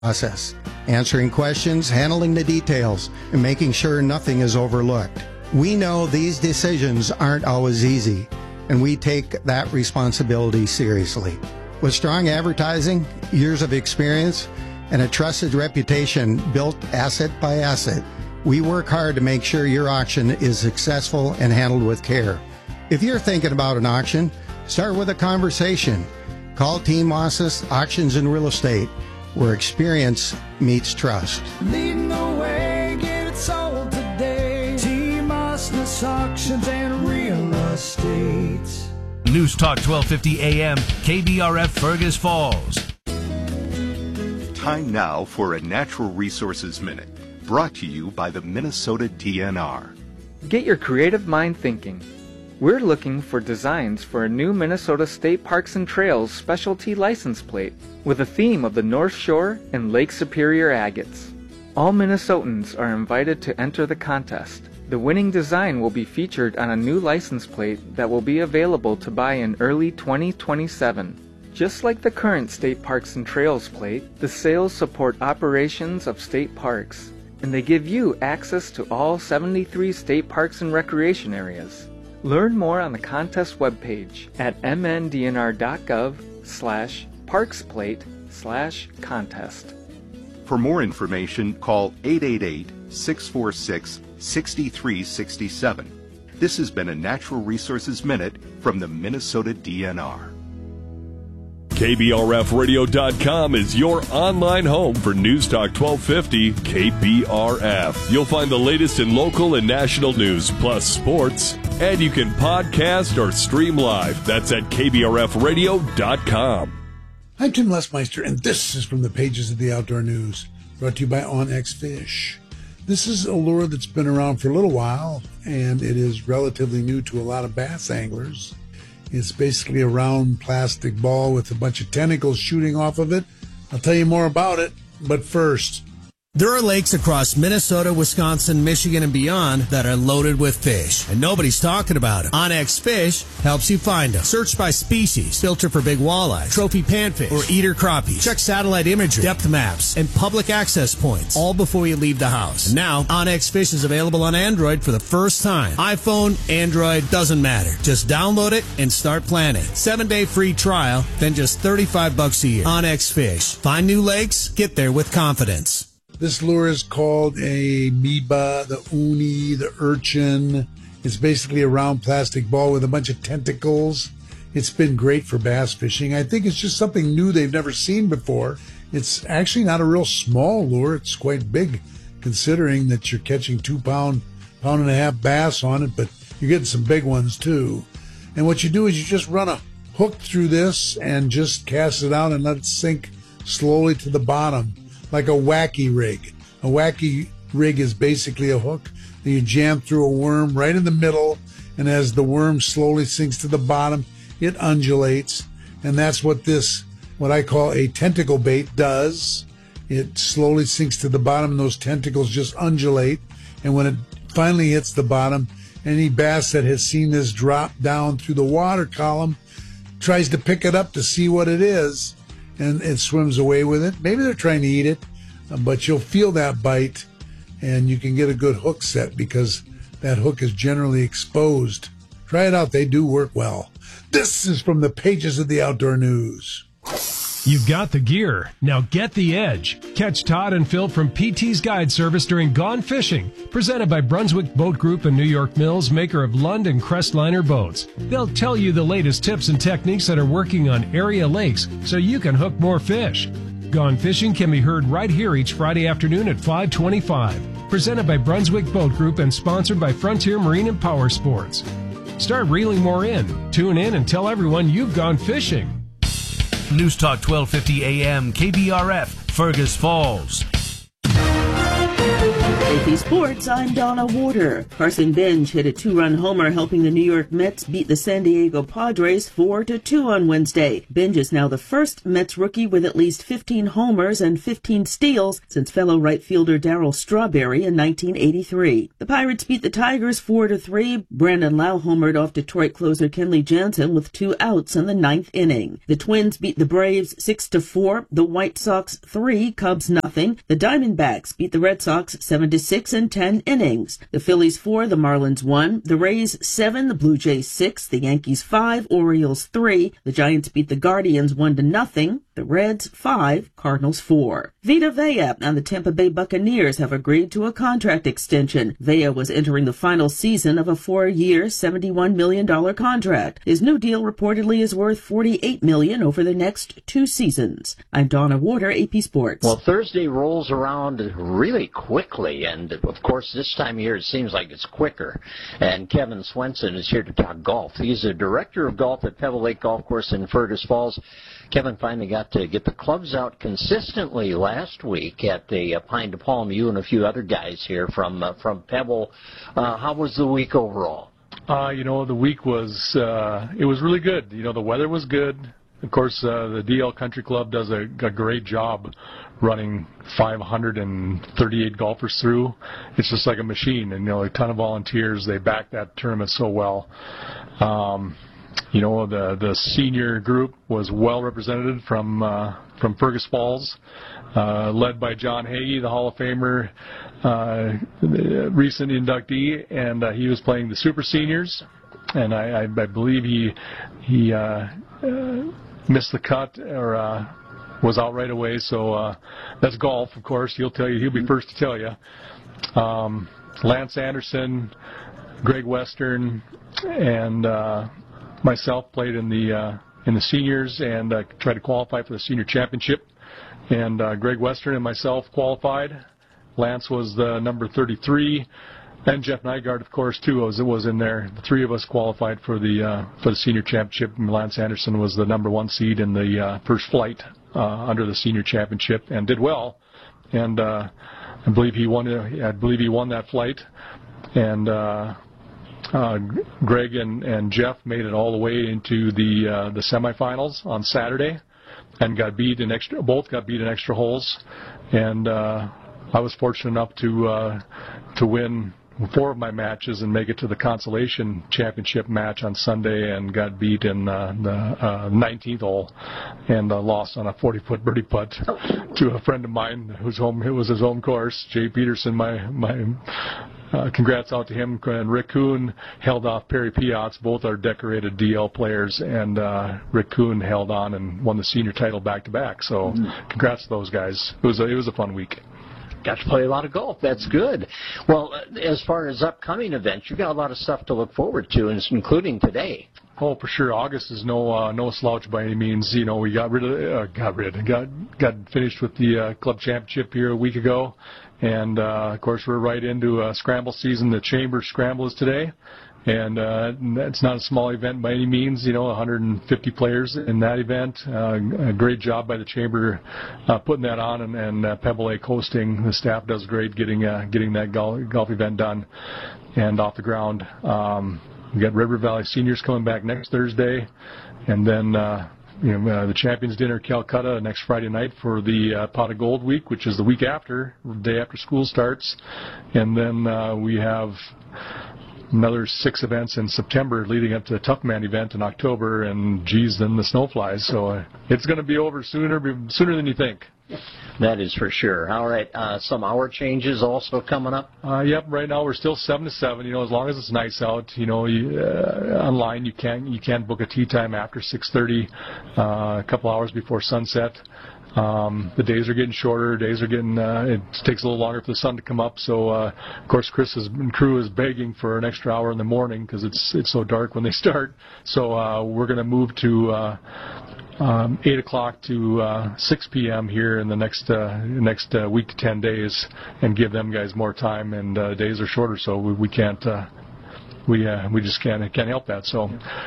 process, answering questions, handling the details, and making sure nothing is overlooked. We know these decisions aren't always easy, and we take that responsibility seriously. With strong advertising, years of experience, and a trusted reputation built asset by asset, we work hard to make sure your auction is successful and handled with care. If you're thinking about an auction, start with a conversation. Call Team Ossis Auctions and Real Estate, where experience meets trust. Leading the way, get it sold today. Team Ossis Auctions and Real Estate. News Talk 1250 AM, KBRF Fergus Falls. Time now for a Natural Resources Minute, brought to you by the Minnesota DNR. Get your creative mind thinking. We're looking for designs for a new Minnesota State Parks and Trails specialty license plate with a theme of the North Shore and Lake Superior agates. All Minnesotans are invited to enter the contest. The winning design will be featured on a new license plate that will be available to buy in early 2027. Just like the current State Parks and Trails plate, the sales support operations of state parks, and they give you access to all 73 state parks and recreation areas. Learn more on the contest webpage at mndnr.gov/parksplate/contest. For more information, call 888-646-6367. This has been a Natural Resources Minute from the Minnesota DNR. KBRFradio.com is your online home for News Talk 1250 KBRF. You'll find the latest in local and national news, plus sports, and you can podcast or stream live. That's at KBRFradio.com. I'm Tim Lesmeister, and this is from the pages of the Outdoor News, brought to you by OnX Fish. This is a lure that's been around for a little while, and it is relatively new to a lot of bass anglers. It's basically a round plastic ball with a bunch of tentacles shooting off of it. I'll tell you more about it, but first, there are lakes across Minnesota, Wisconsin, Michigan, and beyond that are loaded with fish, and nobody's talking about them. OnX Fish helps you find them. Search by species, filter for big walleye, trophy panfish, or eater crappie. Check satellite imagery, depth maps, and public access points, all before you leave the house. And now, OnX Fish is available on Android for the first time. iPhone, Android, doesn't matter. Just download it and start planning. 7-day free trial, then just $35 a year. OnX Fish. Find new lakes, get there with confidence. This lure is called a Meba, the uni, the urchin. It's basically a round plastic ball with a bunch of tentacles. It's been great for bass fishing. I think it's just something new they've never seen before. It's actually not a real small lure. It's quite big, considering that you're catching 2-pound, pound-and-a-half bass on it, but you're getting some big ones too. And what you do is you just run a hook through this and just cast it out and let it sink slowly to the bottom, like a wacky rig. A wacky rig is basically a hook that you jam through a worm right in the middle, and as the worm slowly sinks to the bottom, it undulates, and that's what this, what I call a tentacle bait, does. It slowly sinks to the bottom, and those tentacles just undulate, and when it finally hits the bottom, any bass that has seen this drop down through the water column tries to pick it up to see what it is, and it swims away with it. Maybe they're trying to eat it, but you'll feel that bite, and you can get a good hook set because that hook is generally exposed. Try it out. They do work well. This is from the pages of the Outdoor News. You've got the gear. Now get the edge. Catch Todd and Phil from PT's Guide Service during Gone Fishing, presented by Brunswick Boat Group and New York Mills, maker of Lund and Crestliner boats. They'll tell you the latest tips and techniques that are working on area lakes so you can hook more fish. Gone Fishing can be heard right here each Friday afternoon at 5:25. Presented by Brunswick Boat Group and sponsored by Frontier Marine and Power Sports. Start reeling more in. Tune in and tell everyone you've gone fishing. News Talk 1250 AM, KBRF, Fergus Falls. AP Sports, I'm Donna Warder. Carson Bench hit a 2-run homer, helping the New York Mets beat the San Diego Padres 4-2 on Wednesday. Bench is now the first Mets rookie with at least 15 homers and 15 steals since fellow right fielder Darryl Strawberry in 1983. The Pirates beat the Tigers 4-3. Brandon Lau homered off Detroit closer Kenley Jansen with 2 outs in the 9th inning. The Twins beat the Braves 6-4. The White Sox 3, Cubs nothing. The Diamondbacks beat the Red Sox 7-6 in 10 innings. The Phillies 4, the Marlins 1. The Rays 7, the Blue Jays 6. The Yankees 5, Orioles 3. The Giants beat the Guardians 1-0. The Reds 5, Cardinals 4. Vita Vea and the Tampa Bay Buccaneers have agreed to a contract extension. Vea was entering the final season of a 4-year, $71 million contract. His new deal reportedly is worth $48 million over the next 2 seasons. I'm Donna Warder, AP Sports. Well, Thursday rolls around really quickly, and of course this time of year it seems like it's quicker. And Kevin Swenson is here to talk golf. He's a director of golf at Pebble Lake Golf Course in Fergus Falls. Kevin finally got to get the clubs out consistently last week at the Pine to Palm. You and a few other guys here from Pebble. How was the week overall? The week was it was really good. The weather was good. Of course, the DL Country Club does a great job running 538 golfers through. It's just like a machine, and a ton of volunteers. They back that tournament so well. The senior group was well represented from Fergus Falls, led by John Hagee, the Hall of Famer, recent inductee, and he was playing the super seniors, and I believe he missed the cut or was out right away. So that's golf, of course. He'll be first to tell you. Lance Anderson, Greg Western, and myself played in the seniors and tried to qualify for the senior championship. And Greg Western and myself qualified. Lance was the number 33, and Jeff Nygaard, of course, too, was in there. The 3 of us qualified for the senior championship. And Lance Anderson was the number 1 seed in the first flight under the senior championship and did well. And I believe he won that flight. And Greg and Jeff made it all the way into the semifinals on Saturday, and both got beat in extra holes. And I was fortunate enough to win 4 of my matches and make it to the consolation championship match on Sunday, and got beat in the 19th hole and lost on a 40-foot birdie putt to a friend of mine it was his home course, Jay Peterson. Congrats out to him. And Rick Kuhn held off Perry Piotz. Both are decorated DL players, and Rick Kuhn held on and won the senior title back-to-back. So congrats to those guys. It was a fun week. Got to play a lot of golf. That's good. Well, as far as upcoming events, you've got a lot of stuff to look forward to, including today. Oh, for sure. August is no slouch by any means. We got finished with the club championship here a week ago, and of course we're right into scramble season. The Chamber Scramble is today, and it's not a small event by any means. 150 players in that event. A great job by the Chamber putting that on, and Pebble Lake hosting. The staff does great getting that golf event done and off the ground. We got River Valley Seniors coming back next Thursday, and then the Champions Dinner Calcutta next Friday night for the Pot of Gold week, which is the week after, day after school starts. And then we have another 6 events in September leading up to the Tough Man event in October, and then the snow flies. So it's going to be over sooner than you think. That is for sure. All right, some hour changes also coming up? Yep, right now we're still 7 to 7, as long as it's nice out. Online you can't book a tee time after 6:30, a couple hours before sunset. The days are getting shorter. It takes a little longer for the sun to come up. So, of course, Chris and crew is begging for an extra hour in the morning because it's so dark when they start. So we're going to move to 8 o'clock to 6 p.m. here in the next week to 10 days, and give them guys more time. And days are shorter, so we can't. We just can't help that. So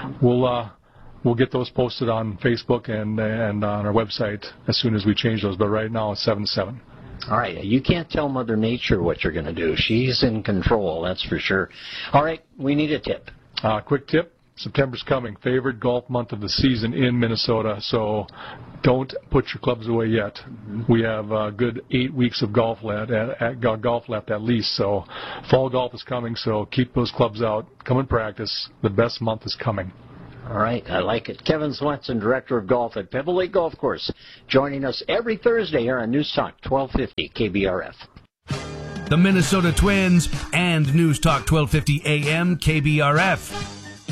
we'll get those posted on Facebook and on our website as soon as we change those. But right now it's 7 to 7. All right, you can't tell Mother Nature what you're going to do. She's in control, that's for sure. All right, we need a tip. Quick tip. September's coming. Favorite golf month of the season in Minnesota, so don't put your clubs away yet. We have a good 8 weeks of golf left at least, so fall golf is coming, so keep those clubs out. Come and practice. The best month is coming. All right, I like it. Kevin Swenson, Director of Golf at Pebble Lake Golf Course, joining us every Thursday here on News Talk 1250 KBRF. The Minnesota Twins and News Talk 1250 AM KBRF.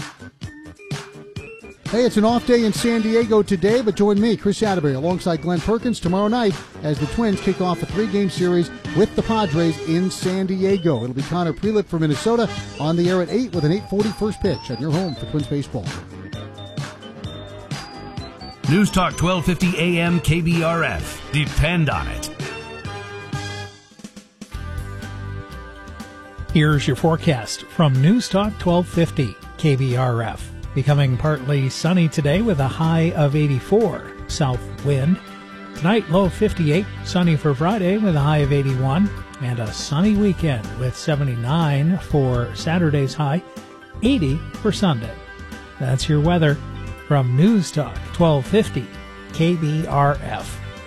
Hey, it's an off day in San Diego today, but join me, Chris Atterbury, alongside Glenn Perkins tomorrow night as the Twins kick off a 3-game series with the Padres in San Diego. It'll be Connor Prelip for Minnesota on the air at 8 with an 8:40 first pitch on your home for Twins baseball. News Talk 1250 AM KBRF. Depend on it. Here's your forecast from News Talk 1250 KBRF. Becoming partly sunny today with a high of 84. South wind. Tonight, low of 58. Sunny for Friday with a high of 81. And a sunny weekend with 79 for Saturday's high. 80 for Sunday. That's your weather from News Talk 1250 KBRF.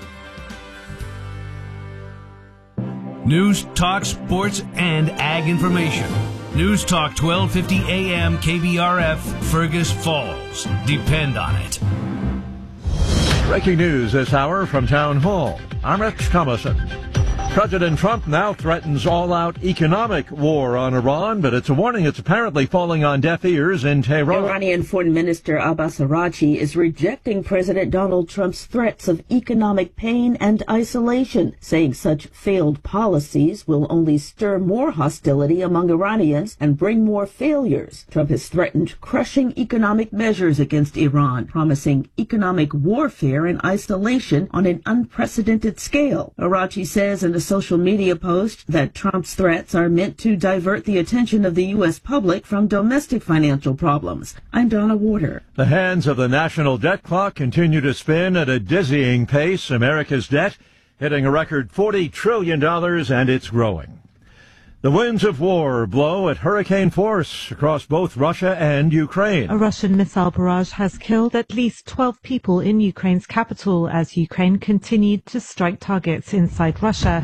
News, talk, sports, and ag information. News Talk 1250 AM KBRF, Fergus Falls. Depend on it. Breaking news this hour from Town Hall. I'm Rich Thomason. President Trump now threatens all-out economic war on Iran, but it's a warning it's apparently falling on deaf ears in Tehran. Iranian Foreign Minister Abbas Araghchi is rejecting President Donald Trump's threats of economic pain and isolation, saying such failed policies will only stir more hostility among Iranians and bring more failures. Trump has threatened crushing economic measures against Iran, promising economic warfare and isolation on an unprecedented scale. Araghchi says in a social media post that Trump's threats are meant to divert the attention of the U.S. public from domestic financial problems. I'm Donna Warder. The hands of the national debt clock continue to spin at a dizzying pace. America's debt hitting a record $40 trillion, and it's growing. The winds of war blow at hurricane force across both Russia and Ukraine. A Russian missile barrage has killed at least 12 people in Ukraine's capital as Ukraine continued to strike targets inside Russia.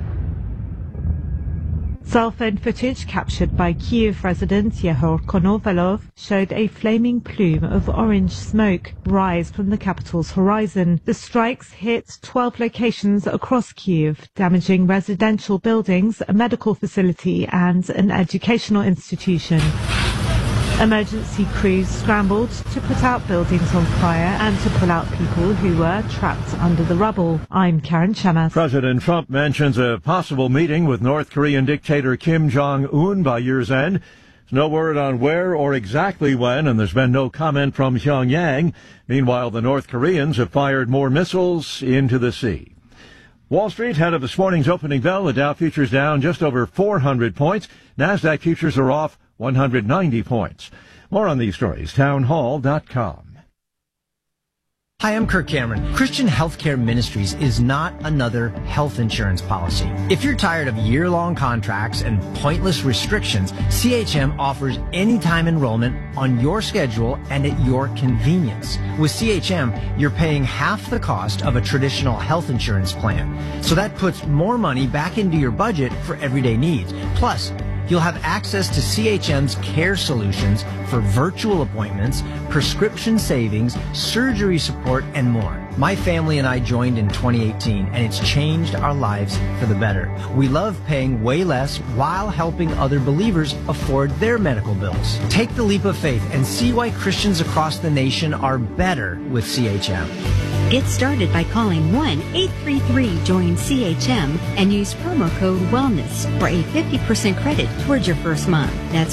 Cell phone footage captured by Kyiv resident Yehor Konovalov showed a flaming plume of orange smoke rise from the capital's horizon. The strikes hit 12 locations across Kyiv, damaging residential buildings, a medical facility and an educational institution. Emergency crews scrambled to put out buildings on fire and to pull out people who were trapped under the rubble. I'm Karen Chamas. President Trump mentions a possible meeting with North Korean dictator Kim Jong-un by year's end. There's no word on where or exactly when, and there's been no comment from Pyongyang. Meanwhile, the North Koreans have fired more missiles into the sea. Wall Street ahead of this morning's opening bell. The Dow futures down just over 400 points. NASDAQ futures are off 190 points. More on these stories, townhall.com. Hi, I'm Kirk Cameron. Christian Healthcare Ministries is not another health insurance policy. If you're tired of year-long contracts and pointless restrictions, CHM offers anytime enrollment on your schedule and at your convenience. With CHM, you're paying half the cost of a traditional health insurance plan. So that puts more money back into your budget for everyday needs. Plus, you'll have access to CHM's care solutions for virtual appointments, prescription savings, surgery support, and more. My family and I joined in 2018, and it's changed our lives for the better. We love paying way less while helping other believers afford their medical bills. Take the leap of faith and see why Christians across the nation are better with CHM. Get started by calling 1-833-JOIN-CHM and use promo code WELLNESS for a 50% credit towards your first month. That's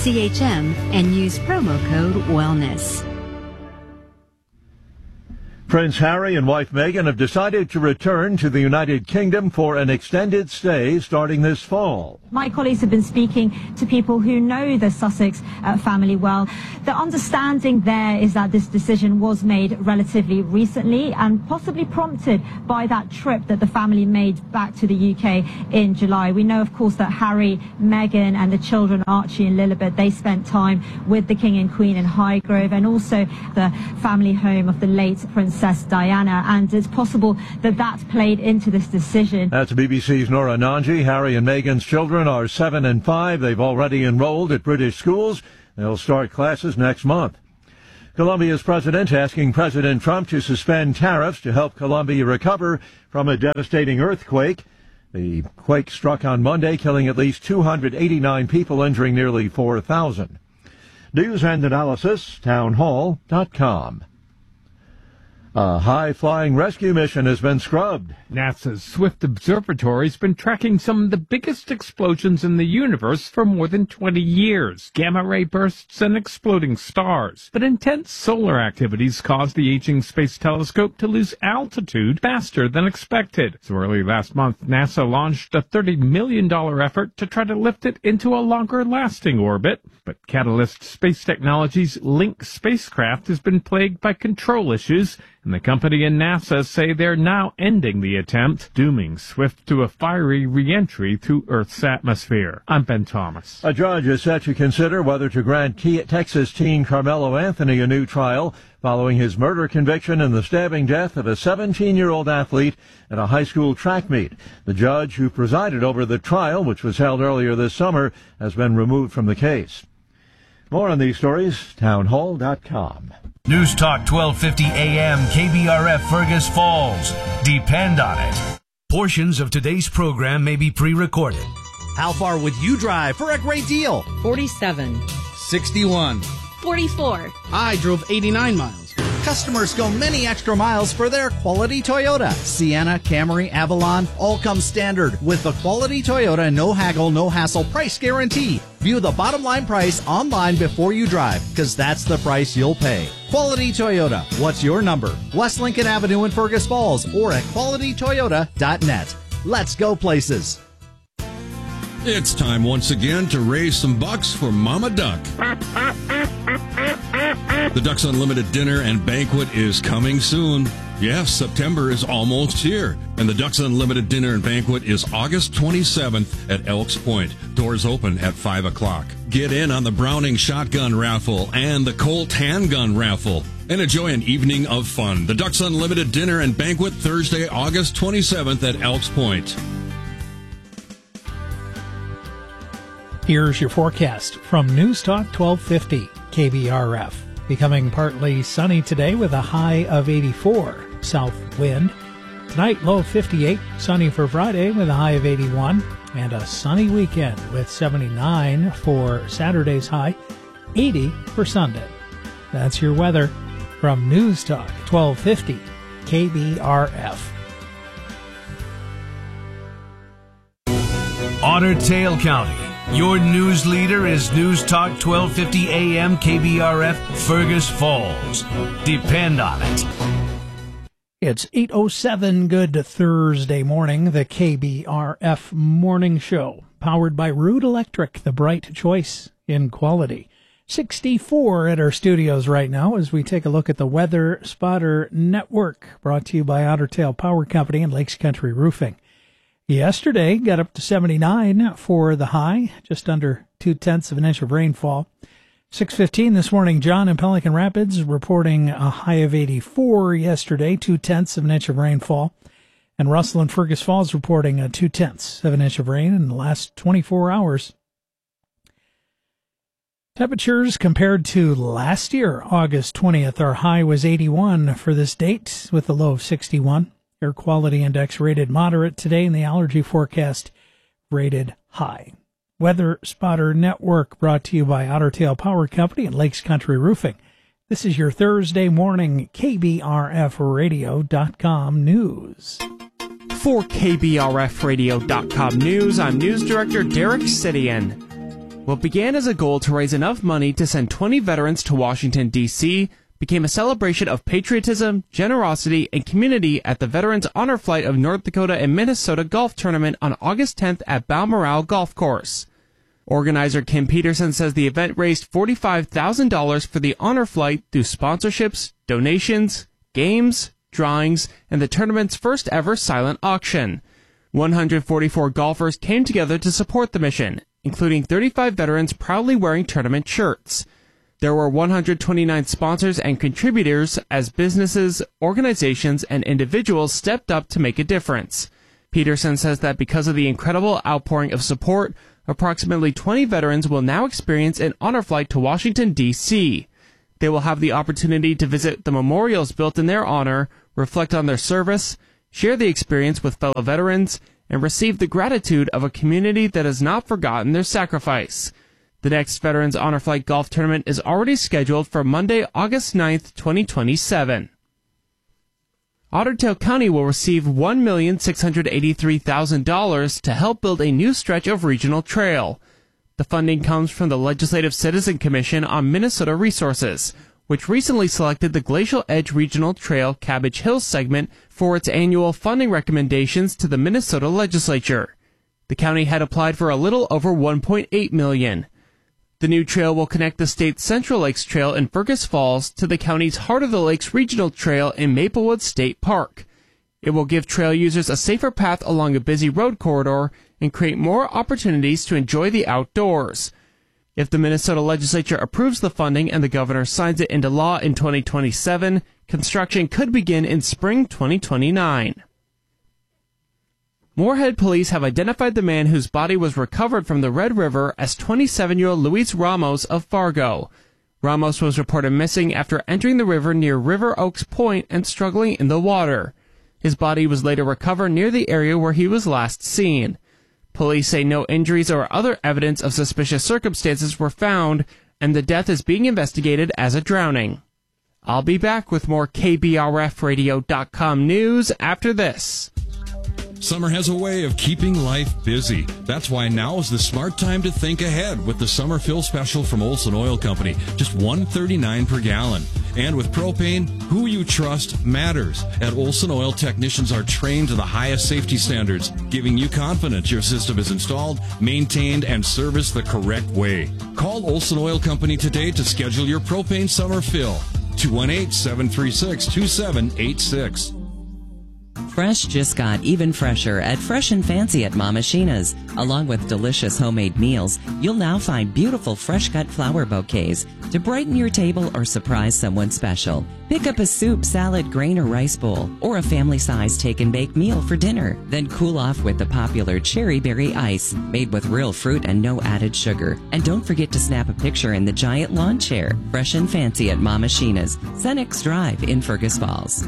1-833-JOIN-CHM and use promo code WELLNESS. Prince Harry and wife Meghan have decided to return to the United Kingdom for an extended stay starting this fall. My colleagues have been speaking to people who know the Sussex family well. The understanding there is that this decision was made relatively recently and possibly prompted by that trip that the family made back to the UK in July. We know, of course, that Harry, Meghan and the children Archie and Lilibet, they spent time with the King and Queen in Highgrove and also the family home of the late Princess Diana, and it's possible that that played into this decision. That's BBC's Nora Nanji. Harry and Meghan's children are 7 and 5. They've already enrolled at British schools. They'll start classes next month. Colombia's president asking President Trump to suspend tariffs to help Colombia recover from a devastating earthquake. The quake struck on Monday, killing at least 289 people, injuring nearly 4,000. News and analysis, townhall.com. A high-flying rescue mission has been scrubbed. NASA's Swift Observatory has been tracking some of the biggest explosions in the universe for more than 20 years. Gamma-ray bursts and exploding stars. But intense solar activities caused the aging Space Telescope to lose altitude faster than expected. So early last month, NASA launched a $30 million effort to try to lift it into a longer-lasting orbit. But Catalyst Space Technologies' Link spacecraft has been plagued by control issues, and the company and NASA say they're now ending the attempt, dooming Swift to a fiery re-entry through Earth's atmosphere. I'm Ben Thomas. A judge is set to consider whether to grant Texas teen Carmelo Anthony a new trial following his murder conviction and the stabbing death of a 17-year-old athlete at a high school track meet. The judge who presided over the trial, which was held earlier this summer, has been removed from the case. More on these stories, townhall.com. News Talk 1250 AM KBRF Fergus Falls. Depend on it. Portions of today's program may be pre-recorded. How far would you drive for a great deal? 47. 61. 44. I drove 89 miles. Customers go many extra miles for their quality Toyota. Sienna, Camry, Avalon all come standard with the quality Toyota no haggle, no hassle price guarantee. View the bottom line price online before you drive, because that's the price you'll pay. Quality Toyota. What's your number? West Lincoln Avenue in Fergus Falls or at qualitytoyota.net. Let's go places. It's time once again to raise some bucks for Mama Duck. The Ducks Unlimited Dinner and Banquet is coming soon. Yes, September is almost here, and the Ducks Unlimited Dinner and Banquet is August 27th at Elks Point. Doors open at 5 o'clock. Get in on the Browning Shotgun Raffle and the Colt Handgun Raffle, and enjoy an evening of fun. The Ducks Unlimited Dinner and Banquet, Thursday, August 27th at Elks Point. Here's your forecast from News Talk 1250 KBRF. Becoming partly sunny today with a high of 84. South wind. Tonight, low of 58. Sunny for Friday with a high of 81. And a sunny weekend with 79 for Saturday's high. 80 for Sunday. That's your weather from News Talk 1250 KBRF. Otter Tail County. Your news leader is News Talk 1250 AM KBRF Fergus Falls. Depend on it. It's 8:07. Good Thursday morning. The KBRF Morning Show, powered by Root Electric, the bright choice in quality. 64 at our studios right now as we take a look at the Weather Spotter Network, brought to you by Otter Tail Power Company and Lakes Country Roofing. Yesterday got up to 79 for the high, just under 0.2 of an inch of rainfall. 6:15 this morning, John in Pelican Rapids reporting a high of 84 yesterday, 0.2 of an inch of rainfall. And Russell in Fergus Falls reporting a 0.2 of an inch of rain in the last 24 hours. Temperatures compared to last year, August 20th, our high was 81 for this date with a low of 61. Air quality index rated moderate today, and the allergy forecast rated high. Weather Spotter Network brought to you by Otter Tail Power Company and Lakes Country Roofing. This is your Thursday morning KBRFradio.com news. For KBRFradio.com news, I'm News Director Derek Sidian. What began as a goal to raise enough money to send 20 veterans to Washington, D.C., became a celebration of patriotism, generosity, and community at the Veterans Honor Flight of North Dakota and Minnesota Golf Tournament on August 10th at Balmoral Golf Course. Organizer Kim Peterson says the event raised $45,000 for the honor flight through sponsorships, donations, games, drawings, and the tournament's first ever silent auction. 144 golfers came together to support the mission, including 35 veterans proudly wearing tournament shirts. There were 129 sponsors and contributors as businesses, organizations, and individuals stepped up to make a difference. Peterson says that because of the incredible outpouring of support, approximately 20 veterans will now experience an honor flight to Washington, D.C. They will have the opportunity to visit the memorials built in their honor, reflect on their service, share the experience with fellow veterans, and receive the gratitude of a community that has not forgotten their sacrifice. The next Veterans Honor Flight Golf Tournament is already scheduled for Monday, August 9th, 2027. Otter Tail County will receive $1,683,000 to help build a new stretch of regional trail. The funding comes from the Legislative Citizen Commission on Minnesota Resources, which recently selected the Glacial Edge Regional Trail Cabbage Hill segment for its annual funding recommendations to the Minnesota legislature. The county had applied for a little over $1.8 million. The new trail will connect the state's Central Lakes Trail in Fergus Falls to the county's Heart of the Lakes Regional Trail in Maplewood State Park. It will give trail users a safer path along a busy road corridor and create more opportunities to enjoy the outdoors. If the Minnesota legislature approves the funding and the governor signs it into law in 2027, construction could begin in spring 2029. Moorhead police have identified the man whose body was recovered from the Red River as 27-year-old Luis Ramos of Fargo. Ramos was reported missing after entering the river near River Oaks Point and struggling in the water. His body was later recovered near the area where he was last seen. Police say no injuries or other evidence of suspicious circumstances were found, and the death is being investigated as a drowning. I'll be back with more KBRFradio.com news after this. Summer has a way of keeping life busy. That's why now is the smart time to think ahead with the summer fill special from Olson Oil Company. Just $1.39 per gallon. And with propane, who you trust matters. At Olson Oil, technicians are trained to the highest safety standards, giving you confidence your system is installed, maintained, and serviced the correct way. Call Olson Oil Company today to schedule your propane summer fill. 218-736-2786. Fresh just got even fresher at Fresh and Fancy at Mama Sheena's. Along with delicious homemade meals, you'll now find beautiful fresh-cut flower bouquets to brighten your table or surprise someone special. Pick up a soup, salad, grain, or rice bowl, or a family-sized take-and-bake meal for dinner. Then cool off with the popular Cherry Berry Ice, made with real fruit and no added sugar. And don't forget to snap a picture in the giant lawn chair. Fresh and Fancy at Mama Sheena's, Senex Drive in Fergus Falls.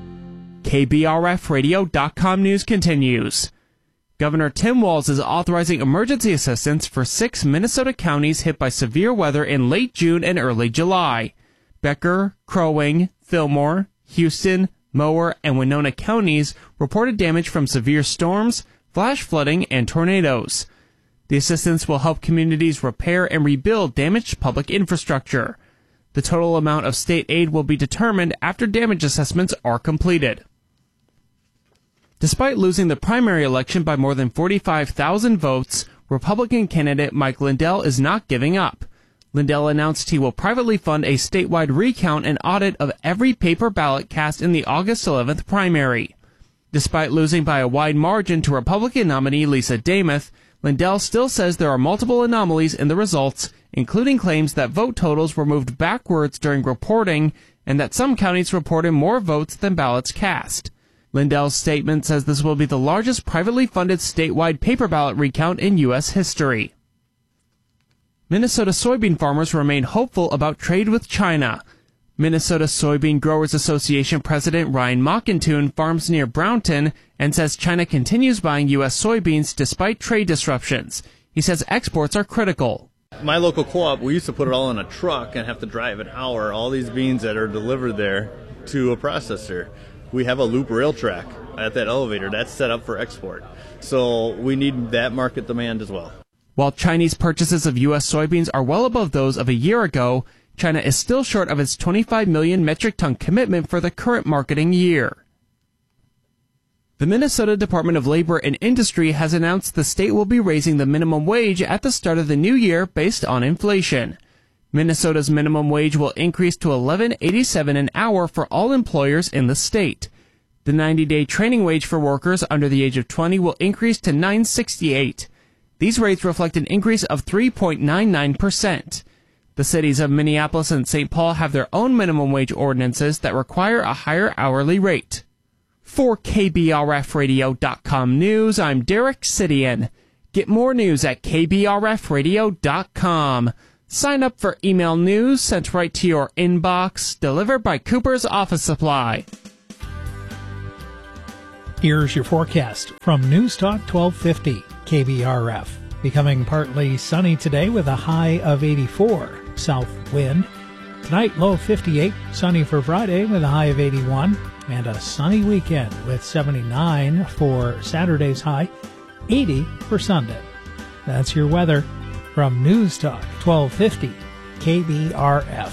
KBRFradio.com news continues. Governor Tim Walz is authorizing emergency assistance for 6 Minnesota counties hit by severe weather in late June and early July. Becker, Crow Wing, Fillmore, Houston, Mower, and Winona counties reported damage from severe storms, flash flooding, and tornadoes. The assistance will help communities repair and rebuild damaged public infrastructure. The total amount of state aid will be determined after damage assessments are completed. Despite losing the primary election by more than 45,000 votes, Republican candidate Mike Lindell is not giving up. Lindell announced he will privately fund a statewide recount and audit of every paper ballot cast in the August 11th primary. Despite losing by a wide margin to Republican nominee Lisa Damuth, Lindell still says there are multiple anomalies in the results, including claims that vote totals were moved backwards during reporting and that some counties reported more votes than ballots cast. Lindell's statement says this will be the largest privately funded statewide paper ballot recount in U.S. history. Minnesota soybean farmers remain hopeful about trade with China. Minnesota Soybean Growers Association President Ryan Mockentune farms near Brownton and says China continues buying U.S. soybeans despite trade disruptions. He says exports are critical. My local co-op, we used to put it all in a truck and have to drive an hour, all these beans that are delivered there to a processor. We have a loop rail track at that elevator that's set up for export. So we need that market demand as well. While Chinese purchases of U.S. soybeans are well above those of a year ago, China is still short of its 25 million metric ton commitment for the current marketing year. The Minnesota Department of Labor and Industry has announced the state will be raising the minimum wage at the start of the new year based on inflation. Minnesota's minimum wage will increase to $11.87 an hour for all employers in the state. The 90-day training wage for workers under the age of 20 will increase to $9.68. These rates reflect an increase of 3.99%. The cities of Minneapolis and St. Paul have their own minimum wage ordinances that require a higher hourly rate. For KBRFradio.com News, I'm Derek Sidian. Get more news at KBRFradio.com. Sign up for email news sent right to your inbox, delivered by Cooper's Office Supply. Here's your forecast from News Talk 1250 KBRF. Becoming partly sunny today with a high of 84. South wind. Tonight, low of 58. Sunny for Friday with a high of 81. And a sunny weekend with 79 for Saturday's high, 80 for Sunday. That's your weather from News Talk 1250 KBRF.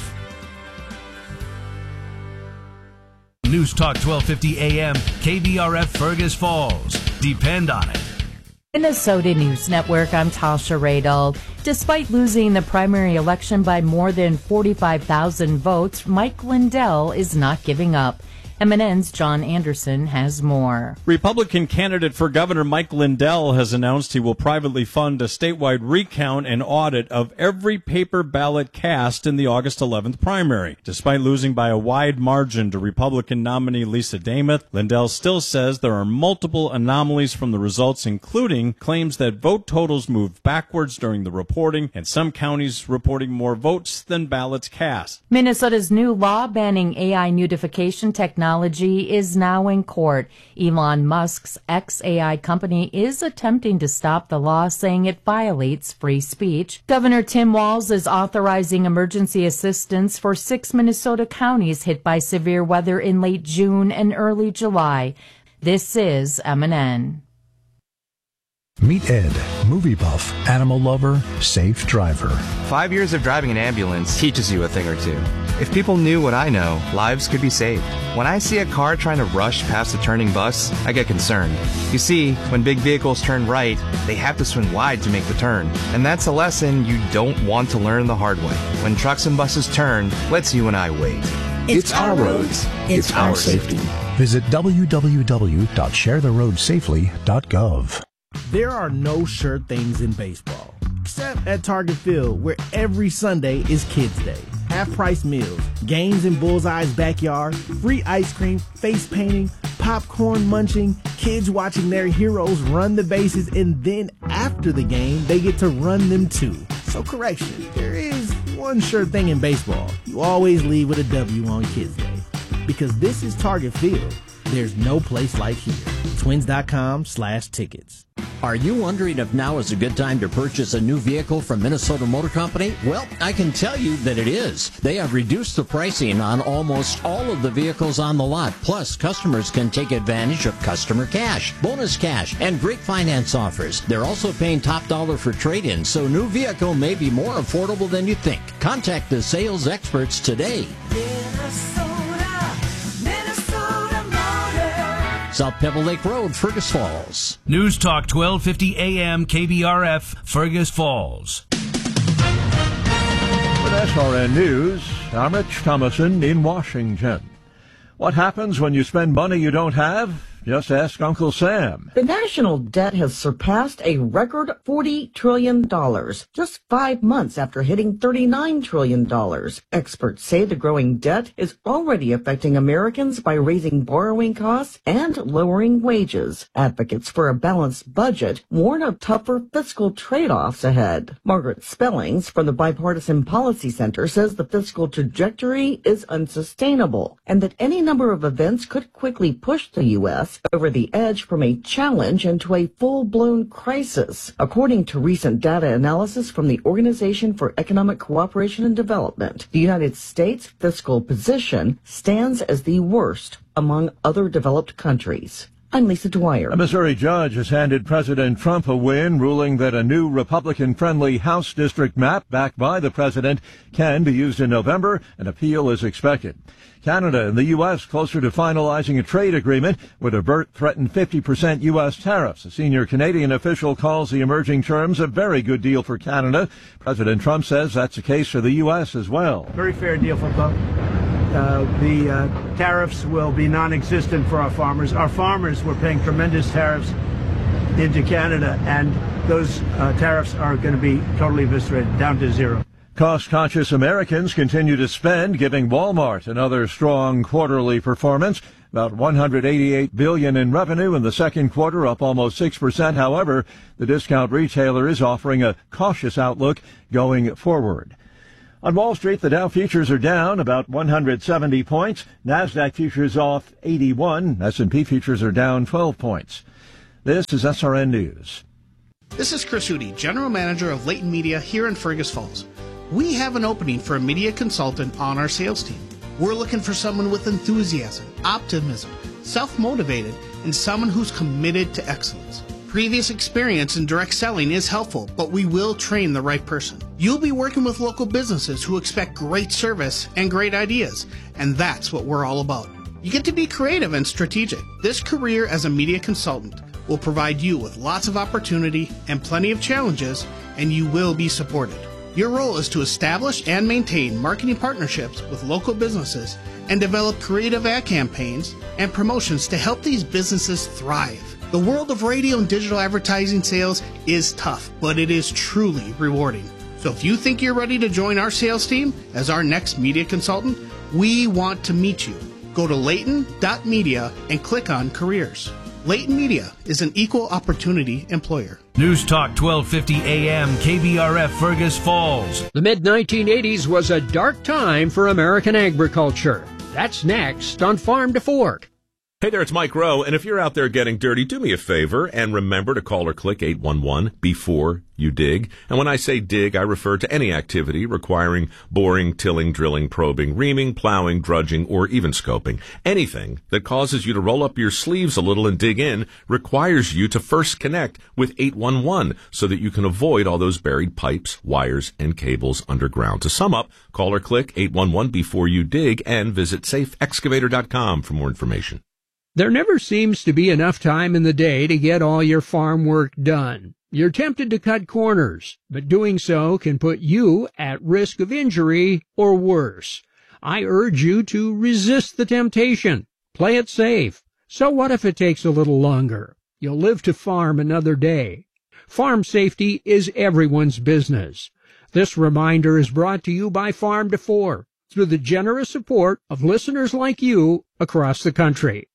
News Talk 1250 AM, KBRF Fergus Falls. Depend on it. Minnesota News Network, I'm Tasha Radel. Despite losing the primary election by more than 45,000 votes, Mike Lindell is not giving up. MNN's John Anderson has more. Republican candidate for governor Mike Lindell has announced he will privately fund a statewide recount and audit of every paper ballot cast in the August 11th primary. Despite losing by a wide margin to Republican nominee Lisa Damath, Lindell still says there are multiple anomalies from the results, including claims that vote totals moved backwards during the reporting and some counties reporting more votes than ballots cast. Minnesota's new law banning AI nudification technology is now in court. Elon Musk's xAI company is attempting to stop the law, saying it violates free speech. Governor Tim Walz is authorizing emergency assistance for 6 Minnesota counties hit by severe weather in late June and early July. This is MNN. Meet Ed, movie buff, animal lover, safe driver. 5 years of driving an ambulance teaches you a thing or two. If people knew what I know, lives could be saved. When I see a car trying to rush past a turning bus, I get concerned. You see, when big vehicles turn right, they have to swing wide to make the turn. And that's a lesson you don't want to learn the hard way. When trucks and buses turn, let's you and I wait. It's our roads. It's our safety. Visit www.sharetheroadsafely.gov. There are no sure things in baseball, except at Target Field, where every Sunday is Kids Day. Half-price meals, games in Bullseye's backyard, free ice cream, face painting, popcorn munching, kids watching their heroes run the bases, and then after the game, they get to run them too. So correction, there is one sure thing in baseball. You always leave with a W on Kids Day. Because this is Target Field. There's no place like here. Twins.com/tickets. Are you wondering if now is a good time to purchase a new vehicle from Minnesota Motor Company? Well, I can tell you that it is. They have reduced the pricing on almost all of the vehicles on the lot. Plus, customers can take advantage of customer cash, bonus cash, and great finance offers. They're also paying top dollar for trade-ins, so new vehicle may be more affordable than you think. Contact the sales experts today. South Pebble Lake Road, Fergus Falls. News Talk 1250 AM KBRF, Fergus Falls. With SRN News, I'm Rich Thomason in Washington. What happens when you spend money you don't have? Just ask Uncle Sam. The national debt has surpassed a record $40 trillion, just 5 months after hitting $39 trillion. Experts say the growing debt is already affecting Americans by raising borrowing costs and lowering wages. Advocates for a balanced budget warn of tougher fiscal trade-offs ahead. Margaret Spellings from the Bipartisan Policy Center says the fiscal trajectory is unsustainable and that any number of events could quickly push the U.S. over the edge from a challenge into a full-blown crisis. According to recent data analysis from the Organization for Economic Cooperation and Development, the United States' fiscal position stands as the worst among other developed countries. I'm Lisa Dwyer. A Missouri judge has handed President Trump a win, ruling that a new Republican-friendly House district map backed by the president can be used in November. An appeal is expected. Canada and the U.S. closer to finalizing a trade agreement would avert threatened 50% U.S. tariffs. A senior Canadian official calls the emerging terms a very good deal for Canada. President Trump says that's the case for the U.S. as well. Very fair deal for both. The tariffs will be non-existent for our farmers. Our farmers were paying tremendous tariffs into Canada, and those tariffs are going to be totally eviscerated, down to zero. Cost-conscious Americans continue to spend, giving Walmart another strong quarterly performance. About $188 billion in revenue in the second quarter, up almost 6%. However, the discount retailer is offering a cautious outlook going forward. On Wall Street, the Dow futures are down about 170 points. NASDAQ futures off 81. S&P futures are down 12 points. This is SRN News. This is Chris Hootie, General Manager of Leighton Media here in Fergus Falls. We have an opening for a media consultant on our sales team. We're looking for someone with enthusiasm, optimism, self-motivated, and someone who's committed to excellence. Previous experience in direct selling is helpful, but we will train the right person. You'll be working with local businesses who expect great service and great ideas, and that's what we're all about. You get to be creative and strategic. This career as a media consultant will provide you with lots of opportunity and plenty of challenges, and you will be supported. Your role is to establish and maintain marketing partnerships with local businesses and develop creative ad campaigns and promotions to help these businesses thrive. The world of radio and digital advertising sales is tough, but it is truly rewarding. So if you think you're ready to join our sales team as our next media consultant, we want to meet you. Go to Leighton.media and click on careers. Leighton Media is an equal opportunity employer. News Talk 1250 AM KBRF Fergus Falls. The mid-1980s was a dark time for American agriculture. That's next on Farm to Fork. Hey there, it's Mike Rowe, and if you're out there getting dirty, do me a favor and remember to call or click 811 before you dig. And when I say dig, I refer to any activity requiring boring, tilling, drilling, probing, reaming, plowing, drudging, or even scoping. Anything that causes you to roll up your sleeves a little and dig in requires you to first connect with 811 so that you can avoid all those buried pipes, wires, and cables underground. To sum up, call or click 811 before you dig and visit safeexcavator.com for more information. There never seems to be enough time in the day to get all your farm work done. You're tempted to cut corners, but doing so can put you at risk of injury or worse. I urge you to resist the temptation. Play it safe. So what if it takes a little longer? You'll live to farm another day. Farm safety is everyone's business. This reminder is brought to you by Farm to Fork through the generous support of listeners like you across the country.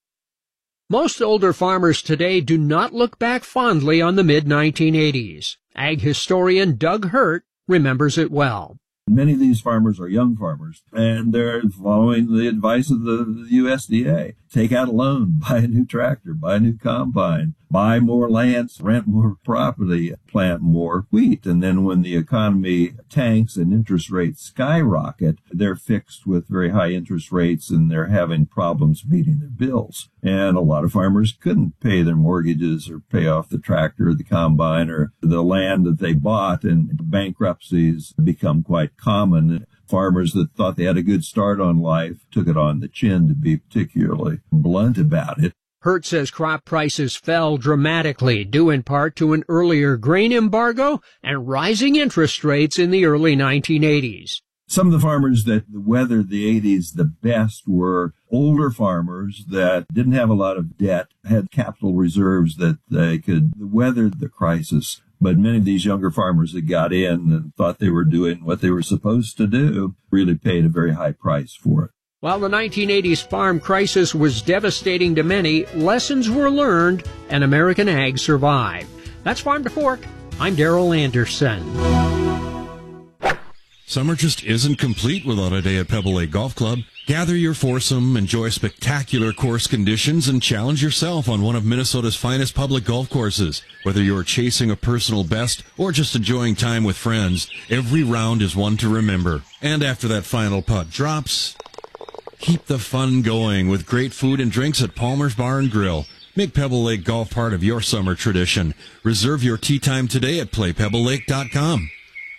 Most older farmers today do not look back fondly on the mid-1980s. Ag historian Doug Hurt remembers it well. Many of these farmers are young farmers, and they're following the advice of the USDA. Take out a loan, buy a new tractor, buy a new combine, buy more land, rent more property, plant more wheat. And then when the economy tanks and interest rates skyrocket, they're fixed with very high interest rates and they're having problems meeting their bills. And a lot of farmers couldn't pay their mortgages or pay off the tractor or the combine or the land that they bought, and bankruptcies become quite common. Farmers that thought they had a good start on life took it on the chin, to be particularly blunt about it. Hurt says crop prices fell dramatically, due in part to an earlier grain embargo and rising interest rates in the early 1980s. Some of the farmers that weathered the 80s the best were older farmers that didn't have a lot of debt, had capital reserves that they could weather the crisis. But many of these younger farmers that got in and thought they were doing what they were supposed to do really paid a very high price for it. While the 1980s farm crisis was devastating to many, lessons were learned and American ag survived. That's Farm to Fork. I'm Darrell Anderson. Summer just isn't complete without a day at Pebble Lake Golf Club. Gather your foursome, enjoy spectacular course conditions, and challenge yourself on one of Minnesota's finest public golf courses. Whether you're chasing a personal best or just enjoying time with friends, every round is one to remember. And after that final putt drops, keep the fun going with great food and drinks at Palmer's Bar and Grill. Make Pebble Lake Golf part of your summer tradition. Reserve your tee time today at playpebblelake.com.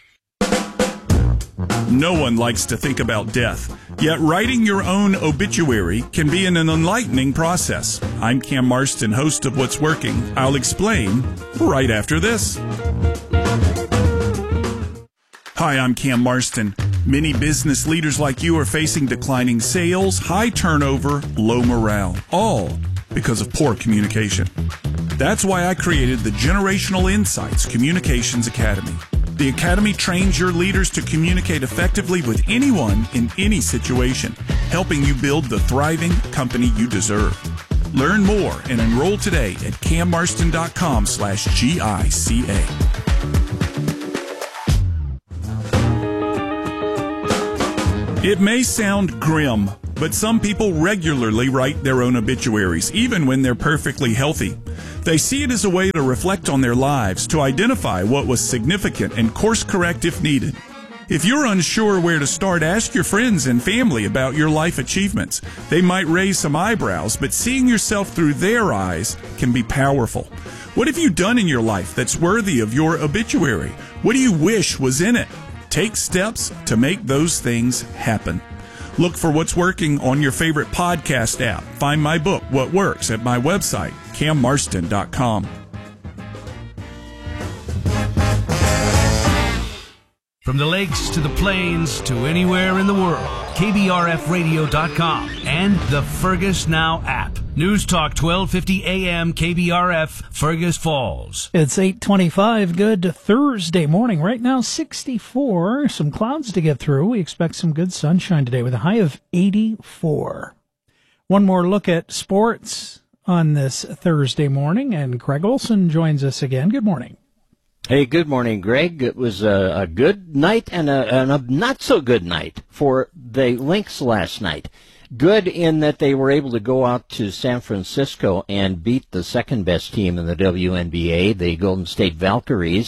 No one likes to think about death, yet writing your own obituary can be an enlightening process. I'm Cam Marston, host of What's Working. I'll explain right after this. Hi, I'm Cam Marston. Many business leaders like you are facing declining sales, high turnover, low morale, all because of poor communication. That's why I created the Generational Insights Communications Academy. The Academy trains your leaders to communicate effectively with anyone in any situation, helping you build the thriving company you deserve. Learn more and enroll today at cammarston.com/GICA. It may sound grim, but some people regularly write their own obituaries, even when they're perfectly healthy. They see it as a way to reflect on their lives, to identify what was significant and course correct if needed. If you're unsure where to start, ask your friends and family about your life achievements. They might raise some eyebrows, but seeing yourself through their eyes can be powerful. What have you done in your life that's worthy of your obituary? What do you wish was in it? Take steps to make those things happen. Look for What's Working on your favorite podcast app. Find my book, What Works, at my website, cammarston.com. From the lakes to the plains to anywhere in the world, KBRFradio.com and the Fergus Now app. News Talk 1250 AM KBRF, Fergus Falls. It's 8:25. Good Thursday morning. Right now, 64. Some clouds to get through. We expect some good sunshine today with a high of 84. One more look at sports on this Thursday morning, and Craig Olson joins us again. Good morning. Hey, good morning, Greg. It was a good night and a not-so-good night for the Lynx last night. Good in that they were able to go out to San Francisco and beat the second-best team in the WNBA, the Golden State Valkyries,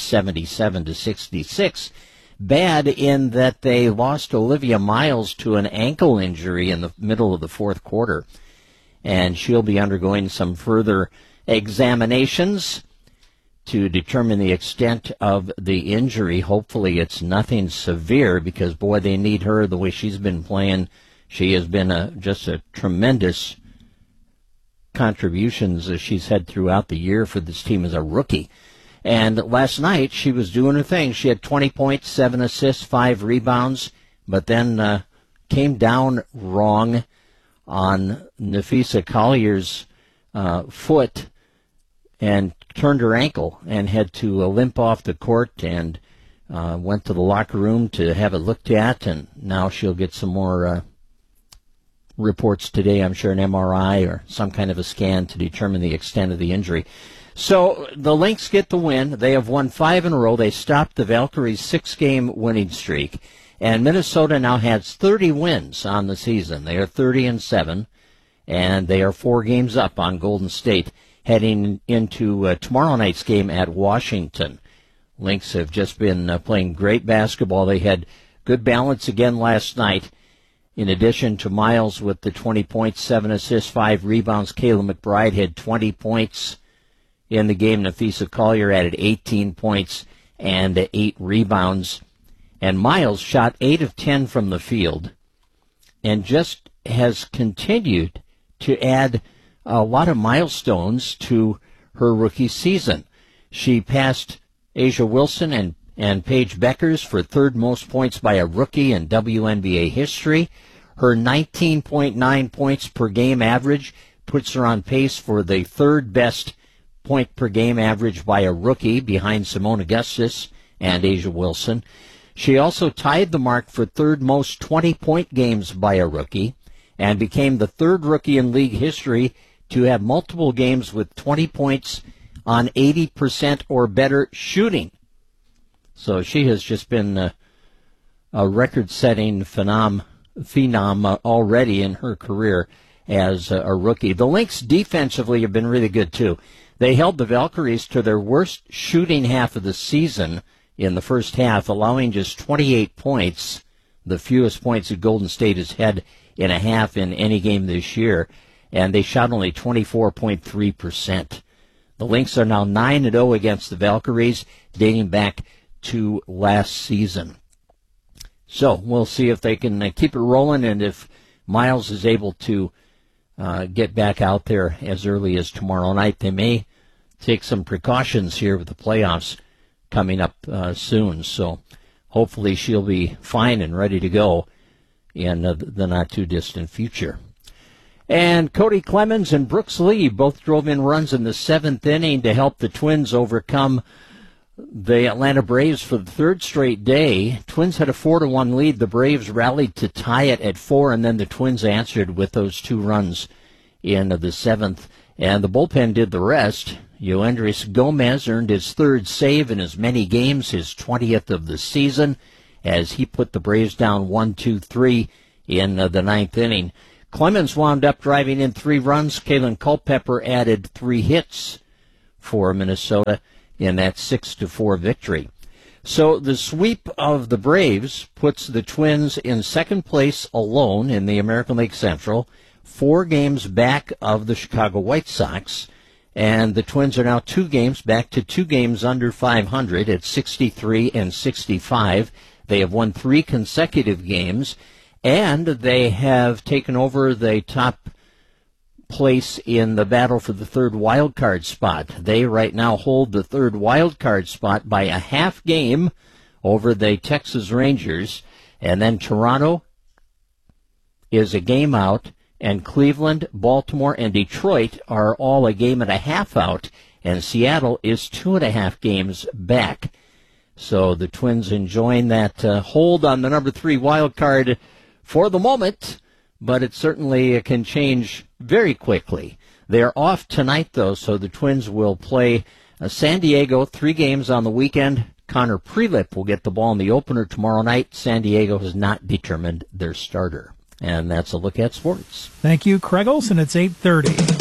77-66. Bad in that they lost Olivia Miles to an ankle injury in the middle of the fourth quarter, and she'll be undergoing some further examinations to determine the extent of the injury. Hopefully it's nothing severe because, boy, they need her the way she's been playing. She has been just a tremendous contributions as she's had throughout the year for this team as a rookie. And last night she was doing her thing. She had 20 points, 7 assists, 5 rebounds, but then came down wrong on Nafisa Collier's foot and turned her ankle and had to limp off the court and went to the locker room to have it looked at, and now she'll get some more reports today, I'm sure, an MRI or some kind of a scan to determine the extent of the injury. So the Lynx get the win. They have won 5 in a row. They stopped the Valkyries' 6-game winning streak. And Minnesota now has 30 wins on the season. They are 30-7, and they are 4 games up on Golden State heading into tomorrow night's game at Washington. Lynx have just been playing great basketball. They had good balance again last night. In addition to Miles with the 20 points, 7 assists, 5 rebounds, Kayla McBride had 20 points in the game. Nafisa Collier added 18 points and 8 rebounds. And Miles shot 8 of 10 from the field and just has continued to add a lot of milestones to her rookie season. She passed Asia Wilson and Paige Beckers for third most points by a rookie in WNBA history. Her 19.9 points per game average puts her on pace for the third best point per game average by a rookie behind Simone Augustus and Asia Wilson. She also tied the mark for third most 20-point games by a rookie and became the third rookie in league history to have multiple games with 20 points on 80% or better shooting. So she has just been a record-setting phenom already in her career as a rookie. The Lynx defensively have been really good, too. They held the Valkyries to their worst shooting half of the season in the first half, allowing just 28 points, the fewest points that Golden State has had in a half in any game this year. and they shot only 24.3%. The Lynx are now 9-0 against the Valkyries, dating back to last season. So we'll see if they can keep it rolling, and if Miles is able to get back out there as early as tomorrow night. They may take some precautions here with the playoffs coming up soon. So hopefully she'll be fine and ready to go in the not-too-distant future. And Cody Clemens and Brooks Lee both drove in runs in the 7th inning to help the Twins overcome the Atlanta Braves for the third straight day. Twins had a 4-1 lead. The Braves rallied to tie it at 4, and then the Twins answered with those 2 runs in the 7th. And the bullpen did the rest. Yoendris Gomez earned his 3rd save in as many games, his 20th of the season, as he put the Braves down 1-2-3 in the 9th inning. Clemens wound up driving in 3 runs. Kalen Culpepper added 3 hits for Minnesota in that 6-4 victory. So the sweep of the Braves puts the Twins in second place alone in the American League Central, 4 games back of the Chicago White Sox, and the Twins are now 2 games back to 2 games under 500 at 63 and 65. They have won 3 consecutive games, and they have taken over the top place in the battle for the 3rd wild card spot. They right now hold the 3rd wild card spot by a half game over the Texas Rangers, and then Toronto is a game out, and Cleveland, Baltimore, and Detroit are all a game and a half out, and Seattle is 2.5 games back. So the Twins enjoying that hold on the number 3 wild card for the moment, but it certainly can change very quickly. They're off tonight, though, so the Twins will play San Diego 3 games on the weekend. Connor Prelip will get the ball in the opener tomorrow night. San Diego has not determined their starter. And that's a look at sports. Thank you, Craig Olson. It's 8:30.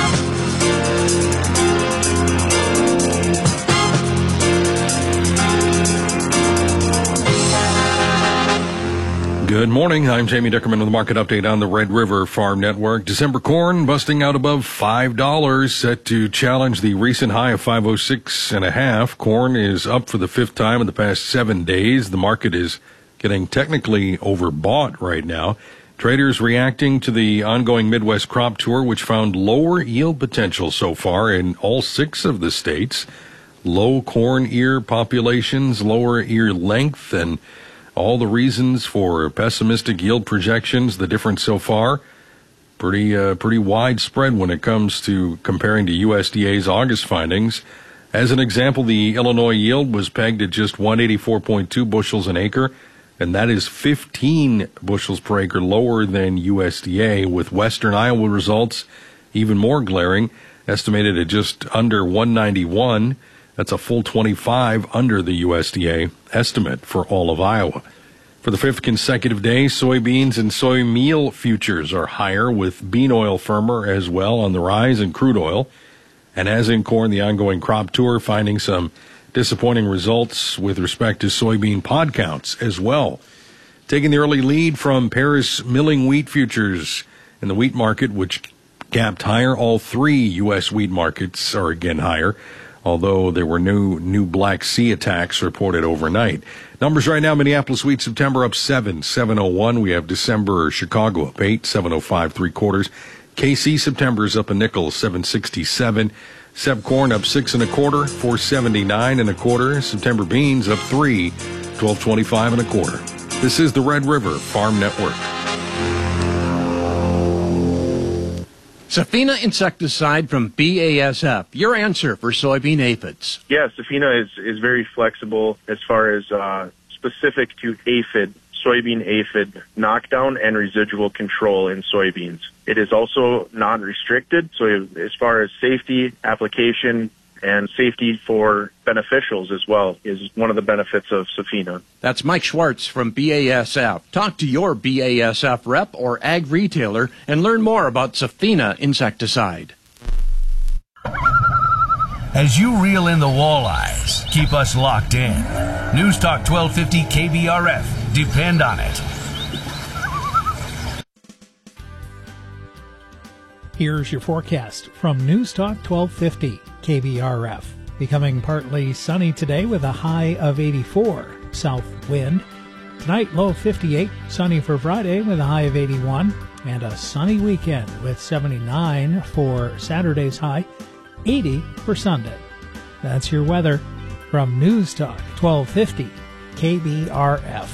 Good morning. I'm Jamie Dickerman with the market update on the Red River Farm Network. December corn busting out above $5, set to challenge the recent high of $5.06.5. Corn is up for the 5th time in the past 7 days. The market is getting technically overbought right now. Traders reacting to the ongoing Midwest crop tour, which found lower yield potential so far in all 6 of the states. Low corn ear populations, lower ear length, and all the reasons for pessimistic yield projections. The difference so far, pretty widespread when it comes to comparing to USDA's August findings. As an example, the Illinois yield was pegged at just 184.2 bushels an acre, and that is 15 bushels per acre lower than USDA, with western Iowa results even more glaring, estimated at just under 191. That's a full 25 under the USDA estimate for all of Iowa. For the 5th consecutive day, soybeans and soy meal futures are higher, with bean oil firmer as well on the rise, and crude oil. And as in corn, the ongoing crop tour finding some disappointing results with respect to soybean pod counts as well. Taking the early lead from Paris milling wheat futures in the wheat market, which gapped higher. All 3 U.S. wheat markets are again higher, although there were new Black Sea attacks reported overnight. Numbers right now: Minneapolis wheat September up 7.01. We have December Chicago up 8, 7.05 3/4. KC September is up a nickel, 7.67. Sep corn up 6 1/4, 4.79 1/4. September beans up 3, 12.25 1/4. This is the Red River Farm Network. Safina insecticide from BASF, your answer for soybean aphids. Yeah, Safina is very flexible as far as specific to aphid, soybean aphid knockdown and residual control in soybeans. It is also non-restricted, so as far as safety, application, and safety for beneficials as well is one of the benefits of Safina. That's Mike Schwartz from BASF. Talk to your BASF rep or ag retailer and learn more about Safina insecticide. As you reel in the walleyes, keep us locked in. News Talk 1250 KBRF. Depend on it. Here's your forecast from News Talk 1250 KBRF. Becoming partly sunny today with a high of 84. South wind. Tonight, low of 58. Sunny for Friday with a high of 81. And a sunny weekend with 79 for Saturday's high, 80 for Sunday. That's your weather from News Talk 1250 KBRF.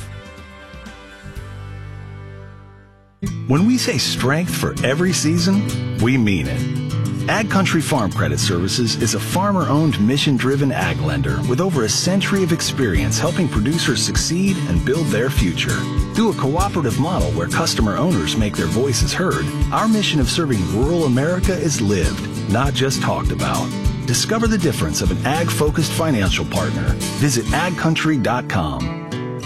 When we say strength for every season, we mean it. Ag Country Farm Credit Services is a farmer-owned, mission-driven ag lender with over a century of experience helping producers succeed and build their future. Through a cooperative model where customer owners make their voices heard, our mission of serving rural America is lived, not just talked about. Discover the difference of an ag-focused financial partner. Visit agcountry.com.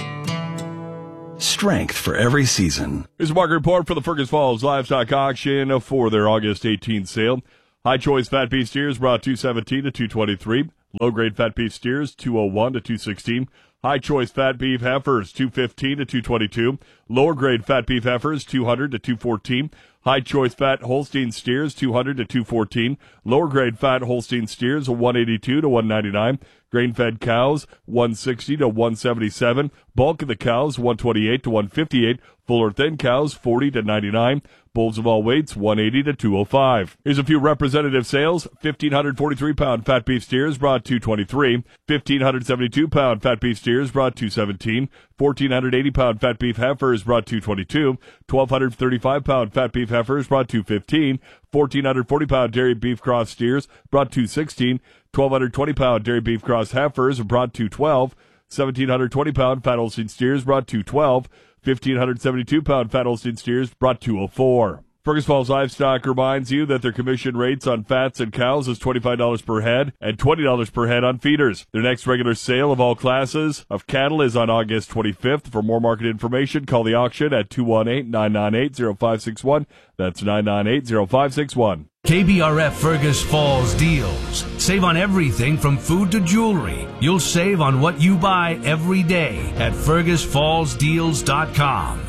Strength for every season. Here's a market report for the Fergus Falls Livestock Auction for their August 18th sale. High choice fat beef steers brought 217 to 223. Low grade fat beef steers 201 to 216. High choice fat beef heifers 215 to 222. Lower grade fat beef heifers 200 to 214. High choice fat Holstein steers 200 to 214. Lower grade fat Holstein steers 182 to 199. Grain fed cows 160 to 177. Bulk of the cows 128 to 158. Fuller thin cows 40 to 99. Bulls of all weights 180 to 205. Here's a few representative sales. 1,543 pound fat beef steers brought 223. 1,572 pound fat beef steers brought 217. 1,480 pound fat beef heifers brought 222. 1,235 pound fat beef heifers brought 215. 1,440 pound dairy beef cross steers brought 216. 1,220 pound dairy beef cross heifers brought 212. 1,720 pound fat Holstein steers brought 212. 1,572 pound fat Holstein steers brought 204. Fergus Falls Livestock reminds you that their commission rates on fats and cows is $25 per head and $20 per head on feeders. Their next regular sale of all classes of cattle is on August 25th. For more market information, call the auction at 218-998-0561. That's 998-0561. KBRF Fergus Falls deals. Save on everything from food to jewelry. You'll save on what you buy every day at FergusFallsDeals.com.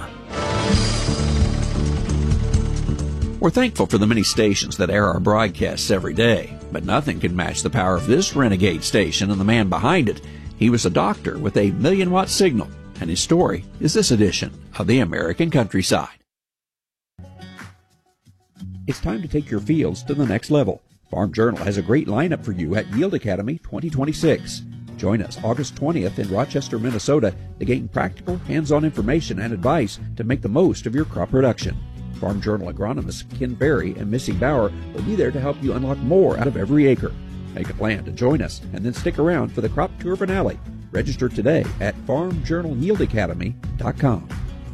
We're thankful for the many stations that air our broadcasts every day, but nothing can match the power of this renegade station and the man behind it. He was a doctor with a 1,000,000-watt signal, and his story is this edition of the American Countryside. It's time to take your fields to the next level. Farm Journal has a great lineup for you at Yield Academy 2026. Join us August 20th in Rochester, Minnesota to gain practical, hands-on information and advice to make the most of your crop production. Farm Journal agronomists Ken Berry and Missy Bauer will be there to help you unlock more out of every acre. Make a plan to join us and then stick around for the crop tour finale. Register today at farmjournalyieldacademy.com.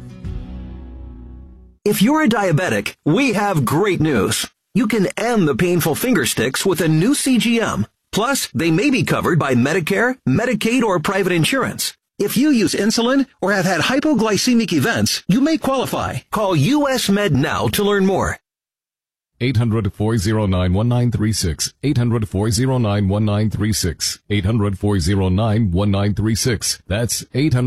If you're a diabetic, we have great news. You can end the painful finger sticks with a new CGM. Plus, they may be covered by Medicare, Medicaid, or private insurance. If you use insulin or have had hypoglycemic events, you may qualify. Call US Med now to learn more. 800-409-1936. 800-409-1936. 800-409-1936. That's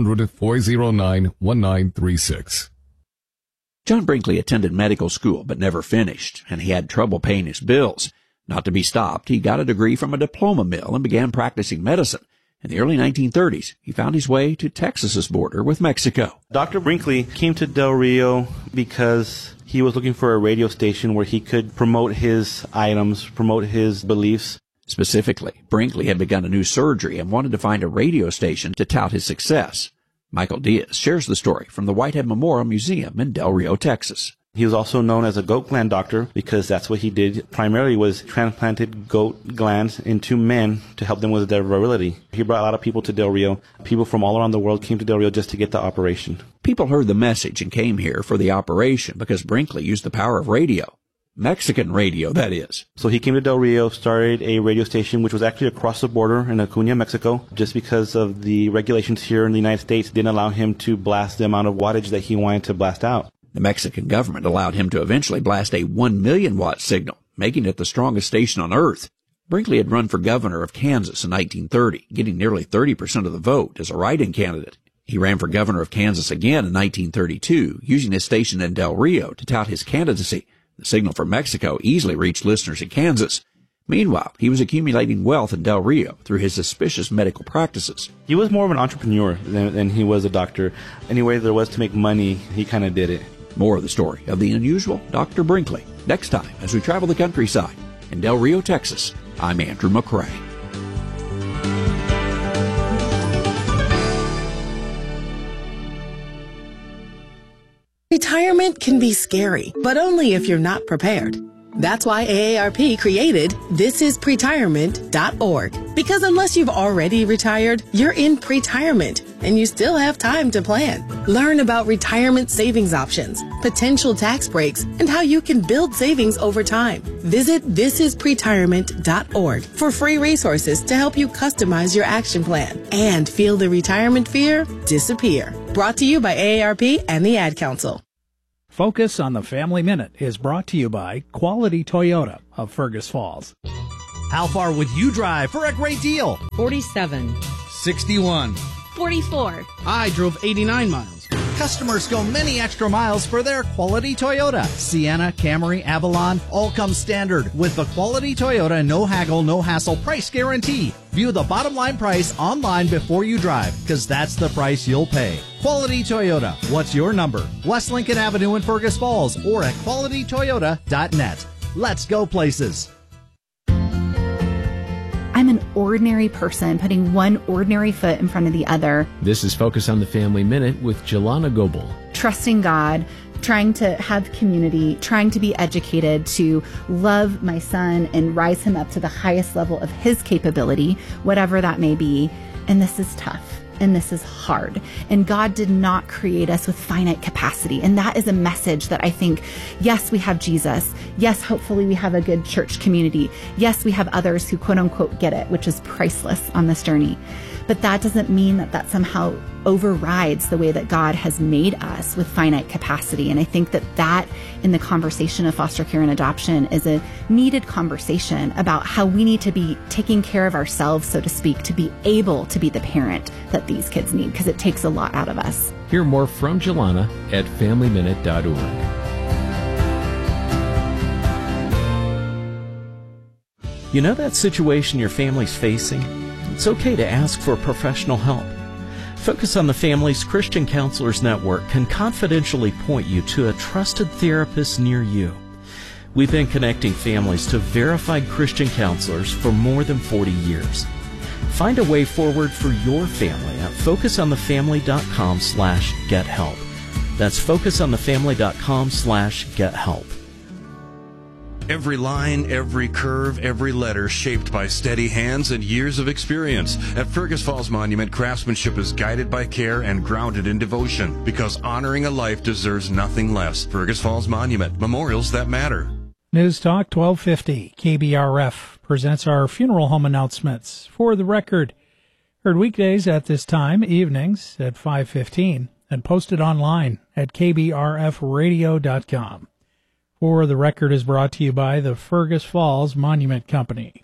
800-409-1936. John Brinkley attended medical school but never finished, and he had trouble paying his bills. Not to be stopped, he got a degree from a diploma mill and began practicing medicine. In the early 1930s, he found his way to Texas's border with Mexico. Dr. Brinkley came to Del Rio because he was looking for a radio station where he could promote his items, promote his beliefs. Specifically, Brinkley had begun a new surgery and wanted to find a radio station to tout his success. Michael Diaz shares the story from the Whitehead Memorial Museum in Del Rio, Texas. He was also known as a goat gland doctor because that's what he did. Primarily was transplanted goat glands into men to help them with their virility. He brought a lot of people to Del Rio. People from all around the world came to Del Rio just to get the operation. People heard the message and came here for the operation because Brinkley used the power of radio. Mexican radio, that is. So he came to Del Rio, started a radio station which was actually across the border in Acuña, Mexico, just because of the regulations here in the United States didn't allow him to blast the amount of wattage that he wanted to blast out. The Mexican government allowed him to eventually blast a 1,000,000-watt signal, making it the strongest station on Earth. Brinkley had run for governor of Kansas in 1930, getting nearly 30% of the vote as a write-in candidate. He ran for governor of Kansas again in 1932, using his station in Del Rio to tout his candidacy. The signal from Mexico easily reached listeners in Kansas. Meanwhile, he was accumulating wealth in Del Rio through his suspicious medical practices. He was more of an entrepreneur than he was a doctor. Any way there was to make money, he kind of did it. More of the story of the unusual Dr. Brinkley next time as we travel the countryside. In Del Rio, Texas, I'm Andrew McCrae. Retirement can be scary, but only if you're not prepared. That's why AARP created thisispretirement.org. Because unless you've already retired, you're in pretirement, and you still have time to plan. Learn about retirement savings options, potential tax breaks, and how you can build savings over time. Visit thisispretirement.org for free resources to help you customize your action plan and feel the retirement fear disappear. Brought to you by AARP and the Ad Council. Focus on the Family Minute is brought to you by Quality Toyota of Fergus Falls. How far would you drive for a great deal? 47. 61. 44. I drove 89 miles. Customers go many extra miles for their Quality Toyota. Sienna, Camry, Avalon all come standard with the Quality Toyota no haggle, no hassle price guarantee. View the bottom line price online before you drive, because that's the price you'll pay. Quality Toyota. What's your number? West Lincoln Avenue in Fergus Falls or at qualitytoyota.net. Let's go places. I'm an ordinary person putting one ordinary foot in front of the other. This is Focus on the Family Minute with Jelana Goebel. Trusting God, trying to have community, trying to be educated, to love my son and rise him up to the highest level of his capability, whatever that may be. And this is tough. And this is hard. And God did not create us with finite capacity. And that is a message that I think, yes, we have Jesus. Yes, hopefully we have a good church community. Yes, we have others who quote unquote get it, which is priceless on this journey. But that doesn't mean that that somehow overrides the way that God has made us with finite capacity. And I think that that in the conversation of foster care and adoption is a needed conversation about how we need to be taking care of ourselves, so to speak, to be able to be the parent that these kids need, because it takes a lot out of us. Hear more from Jelana at FamilyMinute.org. You know that situation your family's facing? It's okay to ask for professional help. Focus on the Family's Christian Counselors Network can confidentially point you to a trusted therapist near you. We've been connecting families to verified Christian counselors for more than 40 years. Find a way forward for your family at focusonthefamily.com/gethelp. That's focusonthefamily.com/gethelp. Every line, every curve, every letter shaped by steady hands and years of experience. At Fergus Falls Monument, craftsmanship is guided by care and grounded in devotion, because honoring a life deserves nothing less. Fergus Falls Monument, memorials that matter. News Talk 1250 KBRF presents our funeral home announcements. For the record, heard weekdays at this time, evenings at 5:15, and posted online at kbrfradio.com. For the Record is brought to you by the Fergus Falls Monument Company.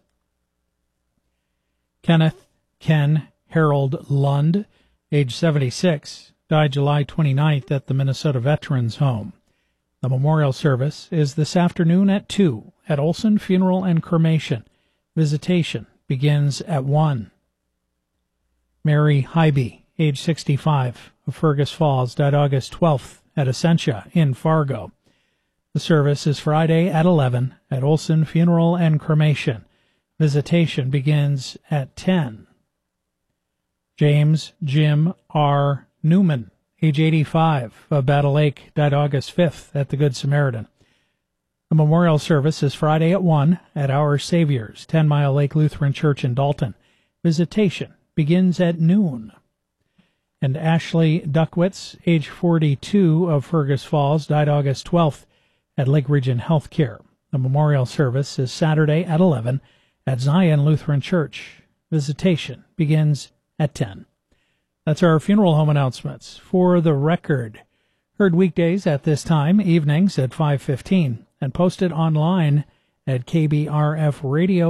Kenneth Ken Harold Lund, age 76, died July 29th at the Minnesota Veterans Home. The memorial service is this afternoon at 2 at Olson Funeral and Cremation. Visitation begins at 1. Mary Hybe, age 65, of Fergus Falls, died August 12th at Essentia in Fargo. The service is Friday at 11 at Olson Funeral and Cremation. Visitation begins at 10. James Jim R. Newman, age 85, of Battle Lake, died August 5th at the Good Samaritan. The memorial service is Friday at 1 at Our Savior's, 10 Mile Lake Lutheran Church in Dalton. Visitation begins at noon. And Ashley Duckwitz, age 42, of Fergus Falls, died August 12th at Lake Region Healthcare. The memorial service is Saturday at 11 at Zion Lutheran Church. Visitation begins at 10. That's our funeral home announcements. For the Record, heard weekdays at this time, evenings at 5:15, and posted online at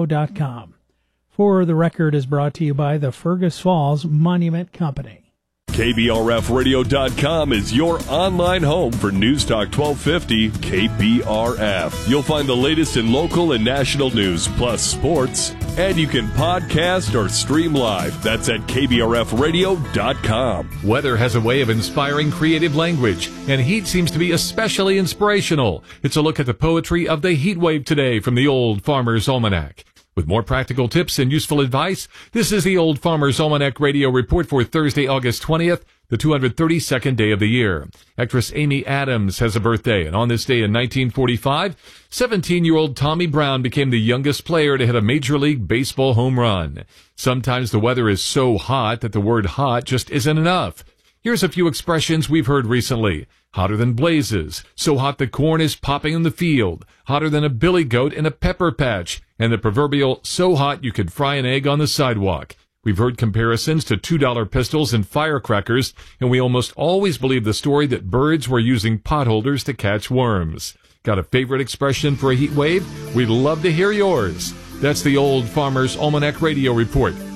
kbrfradio.com. For the Record is brought to you by the Fergus Falls Monument Company. KBRFradio.com is your online home for News Talk 1250 KBRF. You'll find the latest in local and national news, plus sports, and you can podcast or stream live. That's at KBRFradio.com. Weather has a way of inspiring creative language, and heat seems to be especially inspirational. It's a look at the poetry of the heat wave today from the Old Farmer's Almanac. With more practical tips and useful advice, this is the Old Farmer's Almanac Radio Report for Thursday, August 20th, the 232nd day of the year. Actress Amy Adams has a birthday, and on this day in 1945, 17-year-old Tommy Brown became the youngest player to hit a Major League Baseball home run. Sometimes the weather is so hot that the word hot just isn't enough. Here's a few expressions we've heard recently. Hotter than blazes, so hot the corn is popping in the field, hotter than a billy goat in a pepper patch, and the proverbial so hot you could fry an egg on the sidewalk. We've heard comparisons to $2 pistols and firecrackers, and we almost always believe the story that birds were using potholders to catch worms. Got a favorite expression for a heat wave? We'd love to hear yours. That's the Old Farmer's Almanac Radio Report